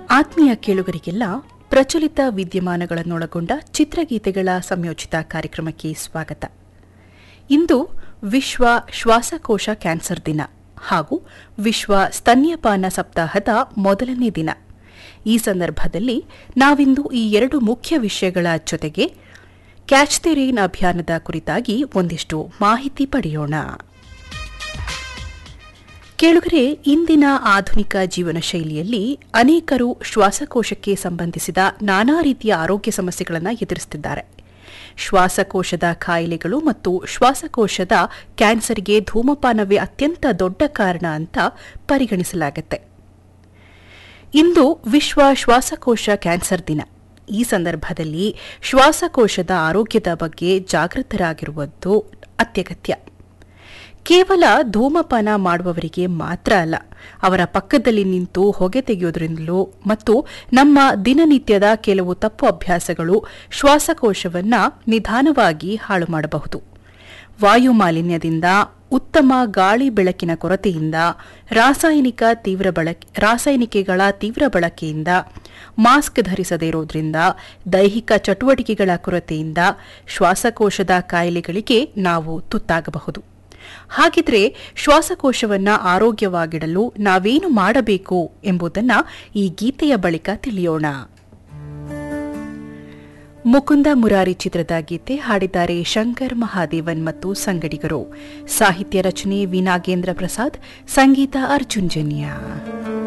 ಆತ್ಮೀಯ ಕೇಳುಗರಿಗೆಲ್ಲ ಪ್ರಚಲಿತ ವಿದ್ಯಮಾನಗಳನ್ನೊಳಗೊಂಡ ಚಿತ್ರಗೀತೆಗಳ ಸಂಯೋಜಿತ ಕಾರ್ಯಕ್ರಮಕ್ಕೆ ಸ್ವಾಗತ. ಇಂದು ವಿಶ್ವ ಶ್ವಾಸಕೋಶ ಕ್ಯಾನ್ಸರ್ ದಿನ ಹಾಗೂ ವಿಶ್ವ ಸ್ತನ್ಯಪಾನ ಸಪ್ತಾಹದ ಮೊದಲನೇ ದಿನ. ಈ ಸಂದರ್ಭದಲ್ಲಿ ನಾವಿಂದು ಈ ಎರಡು ಮುಖ್ಯ ವಿಷಯಗಳ ಜೊತೆಗೆ ಕ್ಯಾಚ್ ದಿ ರೈನ್ ಅಭಿಯಾನದ ಕುರಿತಾಗಿ ಒಂದಿಷ್ಟು ಮಾಹಿತಿ ಪಡೆಯೋಣ. ಕೇಳುಗರೆ, ಇಂದಿನ ಆಧುನಿಕ ಜೀವನ ಶೈಲಿಯಲ್ಲಿ ಅನೇಕರು ಶ್ವಾಸಕೋಶಕ್ಕೆ ಸಂಬಂಧಿಸಿದ ನಾನಾ ರೀತಿಯ ಆರೋಗ್ಯ ಸಮಸ್ಯೆಗಳನ್ನು ಎದುರಿಸುತ್ತಿದ್ದಾರೆ. ಶ್ವಾಸಕೋಶದ ಕಾಯಿಲೆಗಳು ಮತ್ತು ಶ್ವಾಸಕೋಶದ ಕ್ಯಾನ್ಸರ್ಗೆ ಧೂಮಪಾನವೇ ಅತ್ಯಂತ ದೊಡ್ಡ ಕಾರಣ ಅಂತ ಪರಿಗಣಿಸಲಾಗುತ್ತೆ. ಇಂದು ವಿಶ್ವ ಶ್ವಾಸಕೋಶ ಕ್ಯಾನ್ಸರ್ ದಿನ. ಈ ಸಂದರ್ಭದಲ್ಲಿ ಶ್ವಾಸಕೋಶದ ಆರೋಗ್ಯದ ಬಗ್ಗೆ ಜಾಗೃತರಾಗಿರುವುದು ಅತ್ಯಗತ್ಯ. ಕೇವಲ ಧೂಮಪಾನ ಮಾಡುವವರಿಗೆ ಮಾತ್ರ ಅಲ್ಲ, ಅವರ ಪಕ್ಕದಲ್ಲಿ ನಿಂತು ಹೊಗೆ ತೆಗೆಯುವುದರಿಂದಲೂ ಮತ್ತು ನಮ್ಮ ದಿನನಿತ್ಯದ ಕೆಲವು ತಪ್ಪು ಅಭ್ಯಾಸಗಳು ಶ್ವಾಸಕೋಶವನ್ನು ನಿಧಾನವಾಗಿ ಹಾಳು ಮಾಡಬಹುದು. ವಾಯು ಮಾಲಿನ್ಯದಿಂದ, ಉತ್ತಮ ಗಾಳಿ ಬೆಳಕಿನ ಕೊರತೆಯಿಂದ, ರಾಸಾಯನಿಕಗಳ ತೀವ್ರ ಬಳಕೆಯಿಂದ, ಮಾಸ್ಕ್ ಧರಿಸದೇ ಇರೋದ್ರಿಂದ, ದೈಹಿಕ ಚಟುವಟಿಕೆಗಳ ಕೊರತೆಯಿಂದ ಶ್ವಾಸಕೋಶದ ಕಾಯಿಲೆಗಳಿಗೆ ನಾವು ತುತ್ತಾಗಬಹುದು. ಹಾಗಿದ್ರೆ ಶ್ವಾಸಕೋಶವನ್ನು ಆರೋಗ್ಯವಾಗಿಡಲು ನಾವೇನು ಮಾಡಬೇಕು ಎಂಬುದನ್ನು ಈ ಗೀತೆಯ ಬಳಿಕ ತಿಳಿಯೋಣ. ಮುಕುಂದ ಮುರಾರಿ ಚಿತ್ರದ ಗೀತೆ ಹಾಡಿದ್ದಾರೆ ಶಂಕರ್ ಮಹಾದೇವನ್ ಮತ್ತು ಸಂಗಡಿಗರು. ಸಾಹಿತ್ಯ ರಚನೆ ವಿ ನಾಗೇಂದ್ರ ಪ್ರಸಾದ್, ಸಂಗೀತ ಅರ್ಜುನ್ ಜನ್ಯ.